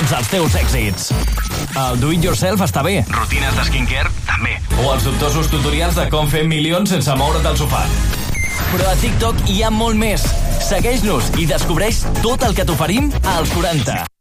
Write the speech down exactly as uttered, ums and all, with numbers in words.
tots els teus èxits. El do-it-yourself està bé. Rutines de skincare, també. O els dubtosos tutorials de com fer milions sense moure't del sofà. Però a TikTok hi ha molt més. Segueix-nos i descobreix tot el que t'oferim als quaranta.